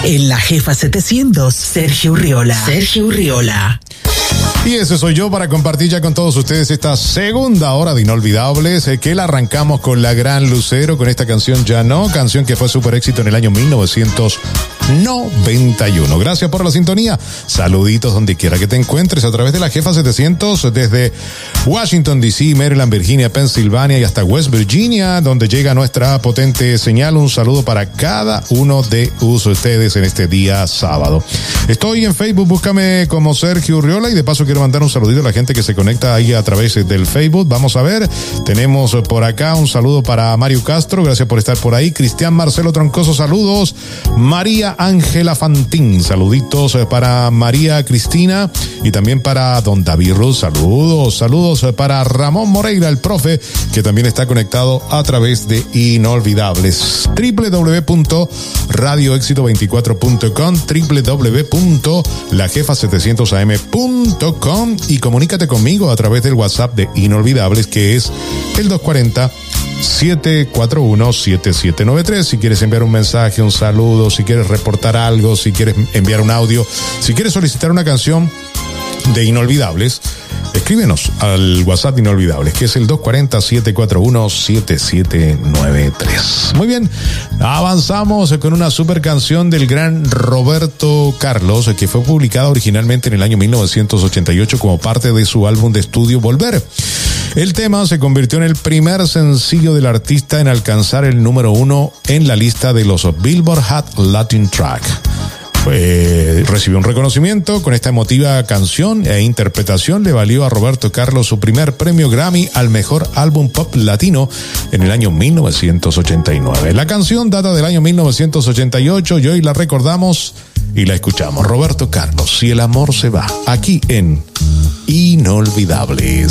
En la Jefa 700, Sergio Urriola. Sergio Urriola. Y ese soy yo para compartir ya con todos ustedes esta segunda hora de Inolvidables, que la arrancamos con la gran Lucero, con esta canción Ya No, canción que fue súper éxito en el año 1991. Gracias por la sintonía. Saluditos donde quiera que te encuentres a través de la Jefa 700 desde Washington DC, Maryland, Virginia, Pensilvania y hasta West Virginia, donde llega nuestra potente señal. Un saludo para cada uno de ustedes en este día sábado. Estoy en Facebook, búscame como Sergio Urriola, y de paso quiero mandar un saludito a la gente que se conecta ahí a través del Facebook. Vamos a ver, tenemos por acá un saludo para Mario Castro, gracias por estar por ahí. Cristian Marcelo Troncoso, saludos. María Ángela Fantín, saluditos para María Cristina y también para Don David Ruz, saludos para Ramón Moreira, el profe, que también está conectado a través de Inolvidables. www.radioexito24.com, www.lajefa700am.com, y comunícate conmigo a través del WhatsApp de Inolvidables, que es el 240-741-7793. Si quieres enviar un mensaje, un saludo, si quieres reportar algo, si quieres enviar un audio, si quieres solicitar una canción de Inolvidables, escríbenos al WhatsApp de Inolvidables, que es el 240-741-7793. Muy bien, avanzamos con una super canción del gran Roberto Carlos, que fue publicada originalmente en el año 1988 como parte de su álbum de estudio Volver. El tema se convirtió en el primer sencillo del artista en alcanzar el número 1 en la lista de los Billboard Hot Latin Track. Recibió un reconocimiento con esta emotiva canción e interpretación. Le valió a Roberto Carlos su primer premio Grammy al mejor álbum pop latino en el año 1989. La canción data del año 1988 y hoy la recordamos y la escuchamos. Roberto Carlos, Si el amor se va, aquí en Inolvidables.